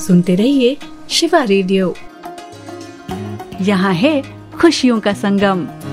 सुनते रहिए शिवा रेडियो। यहाँ है खुशियों का संगम।